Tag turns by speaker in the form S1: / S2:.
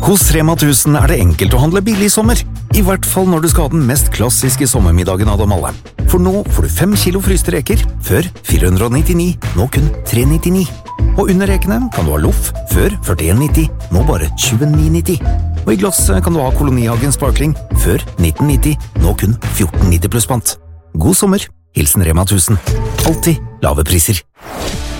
S1: Hos Rema 1000 det enkelt å handle billig i sommer. I hvert fall når du skal ha den mest klassiske sommermiddagen av dem alle. For nå får du 5 kilo fryste reker, før 499, nå kun 399. Og under rekene kan du ha loff, før 41,90, nå bare 29,90. Og i glass kan du ha Kolonihagen Sparkling, før 1990, nå kun 14,90 pluss pant. God sommer, hilsen Rema 1000. Alltid lave priser.